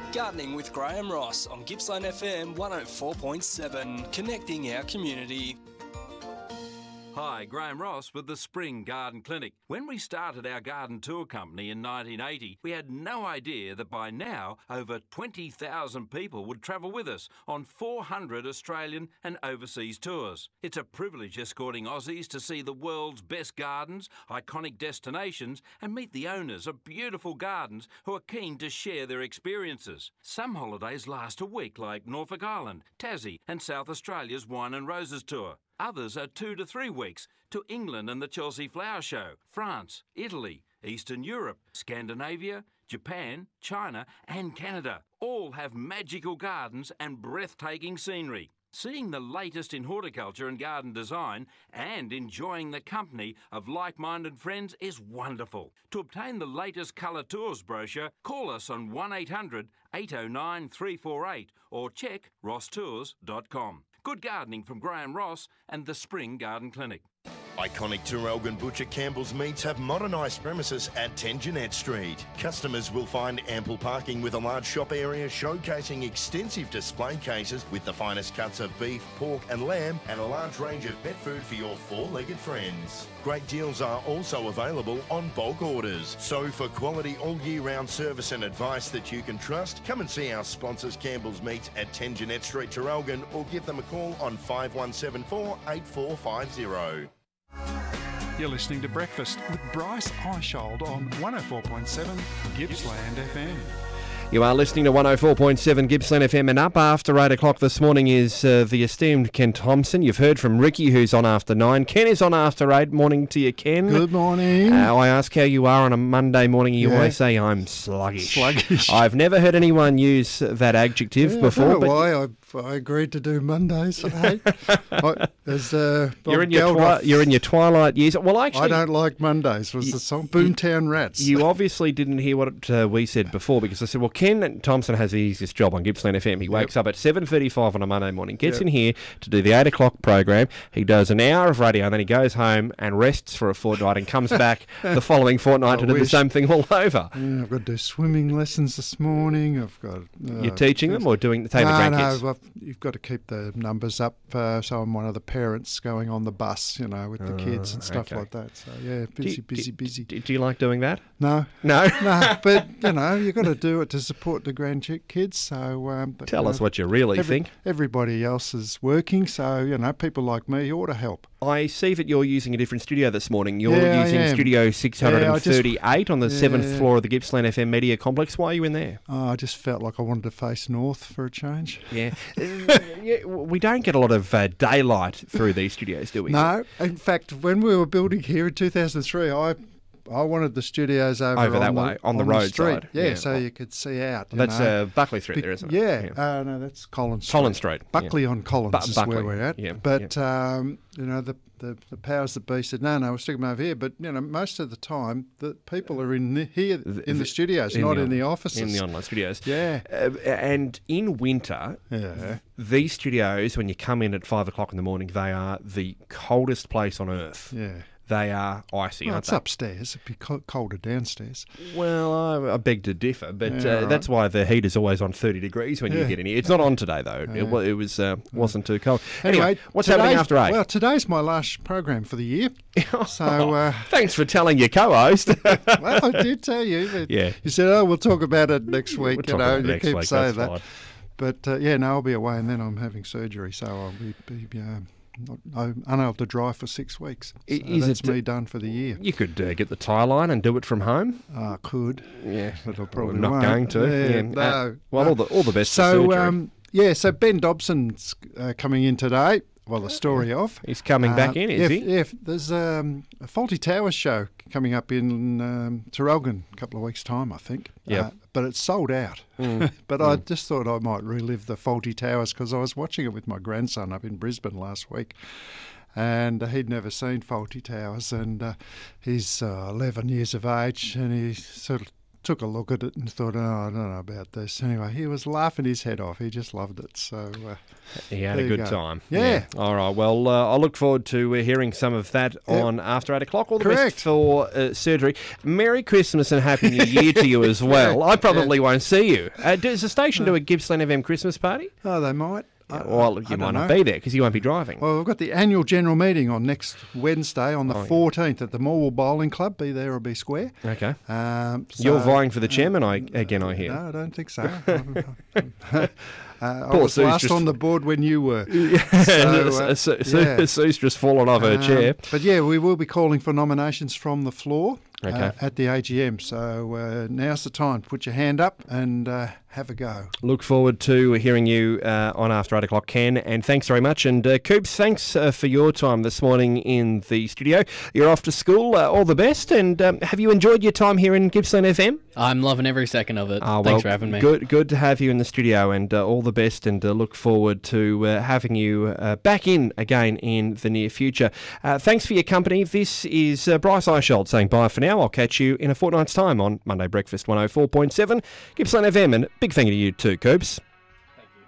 Gardening with Graham Ross on Gippsland FM 104.7, connecting our community. Hi, Graham Ross with the Spring Garden Clinic. When we started our garden tour company in 1980, we had no idea that by now over 20,000 people would travel with us on 400 Australian and overseas tours. It's a privilege escorting Aussies to see the world's best gardens, iconic destinations, and meet the owners of beautiful gardens who are keen to share their experiences. Some holidays last a week, like Norfolk Island, Tassie, and South Australia's Wine and Roses Tour. Others are 2 to 3 weeks to England and the Chelsea Flower Show, France, Italy, Eastern Europe, Scandinavia, Japan, China and Canada. All have magical gardens and breathtaking scenery. Seeing the latest in horticulture and garden design and enjoying the company of like-minded friends is wonderful. To obtain the latest colour tours brochure, call us on 1800 809 348 or check rosstours.com. Good gardening from Graham Ross and the Spring Garden Clinic. Iconic Traralgon butcher Campbell's Meats have modernised premises at 10 Jeanette Street. Customers will find ample parking with a large shop area showcasing extensive display cases with the finest cuts of beef, pork and lamb and a large range of pet food for your four-legged friends. Great deals are also available on bulk orders. So for quality all year round service and advice that you can trust, come and see our sponsors Campbell's Meats at 10 Jeanette Street, Traralgon, or give them a call on 5174 8450. You're listening to Breakfast with Bryce Eishold on 104.7 Gippsland FM. You are listening to 104.7 Gippsland FM, and up after 8 o'clock this morning is the esteemed Ken Thompson. You've heard from Ricky, who's on after 9. Ken is on after 8. Morning to you, Ken. Good morning. I ask how you are on a Monday morning, and you always say, I'm sluggish. I've never heard anyone use that adjective before. I don't know why I agreed to do Mondays at 8. You're in your twilight years. Well, actually, I don't like Mondays, was the song. Boomtown Rats. You obviously didn't hear what we said before, because I said, well, Ken Thompson has the easiest job on Gippsland FM. He wakes up at 7:35 on a Monday morning, gets in here to do the 8 o'clock program. He does an hour of radio, and then he goes home and rests for a fortnight and comes back the following fortnight to do the same thing all over. Yeah, I've got to do swimming lessons this morning. I've got. You're teaching them or taking the grandkids? No, you've got to keep the numbers up. So I'm one of the parents going on the bus, with the kids and stuff like that. So yeah, busy. Do you like doing that? No. No, but you've got to do it to support the grandkids. So tell us what you really think. Everybody else is working, so people like me ought to help. I see that you're using a different studio this morning. You're using Studio 638 on the 7th floor of the Gippsland FM Media Complex. Why are you in there? I just felt like I wanted to face north for a change. Yeah. We don't get a lot of daylight through these studios, do we? No. In fact, when we were building here in 2003, I wanted the studios over that way, on the road street. side. Yeah, so you could see out. That's Buckley Street there, isn't it? Yeah. No, that's Collins Street. Collins Street. Buckley on Collins is where we're at. Yeah. But, the powers that be said, no, we'll stick them over here. But, most of the time, the people are in the studios, not in the offices. In the online studios. Yeah. And in winter, these studios, when you come in at 5 o'clock in the morning, they are the coldest place on earth. Yeah. They are icy, aren't it's they? Upstairs. It'd be colder downstairs. Well, I beg to differ, but that's why the heat is always on 30 degrees when you get in here. It's not on today, though. It wasn't too cold. Anyway, what's happening after 8? Well, today's my last program for the year. So thanks for telling your co-host. Well, I did tell you. But you said, we'll talk about it next week. You keep saying that. Fine. But, I'll be away, and then I'm having surgery, so I'll be unable to drive for 6 weeks. So that's me done for the year. You could get the tie line and do it from home. I could. Yeah, but I probably not won't. going to. No. All the best. For surgery. So Ben Dobson's coming in today. Well, the story of. He's coming back in, is he? Yeah, there's a Faulty Towers show coming up in Traralgon a couple of weeks' time, I think. Yeah. But it's sold out. But I just thought I might relive the Faulty Towers because I was watching it with my grandson up in Brisbane last week. And he'd never seen Faulty Towers. And he's 11 years of age, and he sort of took a look at it and thought, oh, I don't know about this. Anyway, he was laughing his head off. He just loved it. So he had a good time. Yeah. All right. Well, I look forward to hearing some of that on After 8 o'clock. All the Correct. best for surgery. Merry Christmas and Happy New Year to you as well. I probably won't see you. Does the station do a Gippsland FM Christmas party? Oh, they might. Well, you might not be there because you won't be driving. Well, we've got the annual general meeting on next Wednesday on the 14th at the Morwell Bowling Club. Be there or be square. Okay. You're vying for the chairman, I hear. No, I don't think so. I was Sue's last on the board when you were. Sue's just fallen off her chair. But yeah, we will be calling for nominations from the floor at the AGM. So now's the time. Put your hand up and have a go. Look forward to hearing you on After 8 o'clock, Ken. And thanks very much. And Coops, thanks for your time this morning in the studio. You're off to school. All the best. And have you enjoyed your time here in Gippsland FM? I'm loving every second of it. Thanks for having me. Good to have you in the studio, and all the best, and look forward to having you back in again in the near future. Thanks for your company. This is Bryce Eishold saying bye for now. I'll catch you in a fortnight's time on Monday Breakfast 104.7 Gippsland FM, and big thank you to you too, Coops.